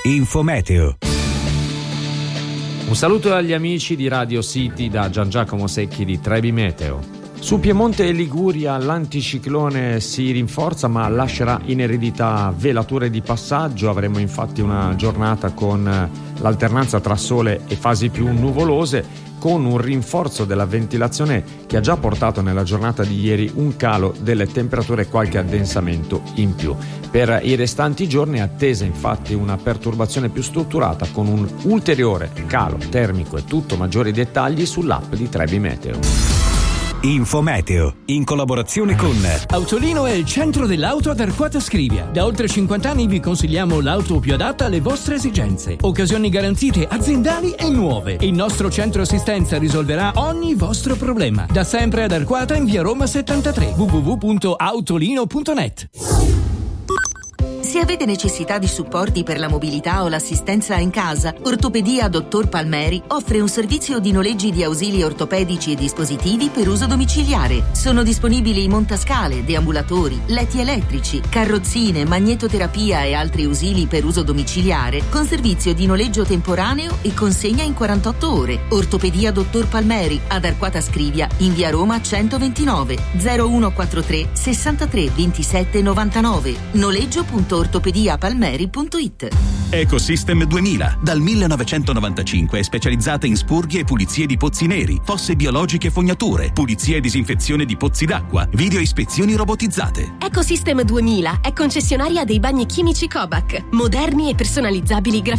Infometeo. Un saluto agli amici di Radio City da Gian Giacomo Secchi di Trebi Meteo. Su Piemonte e Liguria l'anticiclone si rinforza ma lascerà in eredità velature di passaggio. Avremo infatti una giornata con l'alternanza tra sole e fasi più nuvolose, con un rinforzo della ventilazione che ha già portato nella giornata di ieri un calo delle temperature e qualche addensamento in più. Per i restanti giorni è attesa infatti una perturbazione più strutturata con un ulteriore calo termico e tutto maggiori dettagli sull'app di Trebi Meteo. Infometeo, in collaborazione con Autolino è il centro dell'auto ad Arquata Scrivia. Da oltre 50 anni vi consigliamo l'auto più adatta alle vostre esigenze. Occasioni garantite aziendali e nuove. Il nostro centro assistenza risolverà ogni vostro problema. Da sempre ad Arquata in via Roma 73. www.autolino.net. Se avete necessità di supporti per la mobilità o l'assistenza in casa, Ortopedia Dottor Palmeri offre un servizio di noleggi di ausili ortopedici e dispositivi per uso domiciliare. Sono disponibili montascale, deambulatori, letti elettrici, carrozzine, magnetoterapia e altri ausili per uso domiciliare con servizio di noleggio temporaneo e consegna in 48 ore. Ortopedia Dottor Palmeri ad Arquata Scrivia in via Roma 129 0143 63 27 99. Noleggio.ortopediapalmeri.it. Ecosystem 2000, dal 1995 è specializzata in spurghe e pulizie di pozzi neri, fosse biologiche e fognature, pulizia e disinfezione di pozzi d'acqua, video ispezioni robotizzate. Ecosystem 2000 è concessionaria dei bagni chimici Cobac, moderni e personalizzabili